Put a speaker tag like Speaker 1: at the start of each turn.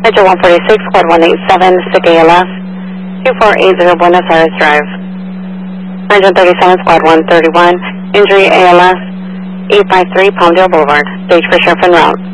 Speaker 1: Metro 146, Squad 187, sick ALS, 2480 Buenos Aires Drive. 937, Squad 131, injury ALS, 853 Palmdale Boulevard, stage for Sheriff en route.